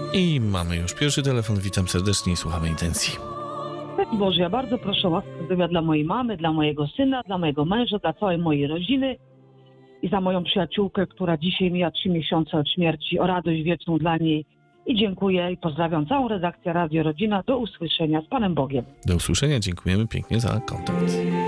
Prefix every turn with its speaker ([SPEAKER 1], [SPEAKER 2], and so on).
[SPEAKER 1] I mamy już pierwszy telefon. Witam serdecznie i słuchamy intencji.
[SPEAKER 2] Boże, ja bardzo proszę o łaskę zdrowia dla mojej mamy, dla mojego syna, dla mojego męża, dla całej mojej rodziny i za moją przyjaciółkę, która dzisiaj mija 3 miesiące od śmierci, o radość wieczną dla niej. I dziękuję i pozdrawiam całą redakcję Radio Rodzina. Do usłyszenia. Z Panem Bogiem.
[SPEAKER 1] Do usłyszenia. Dziękujemy pięknie za kontakt.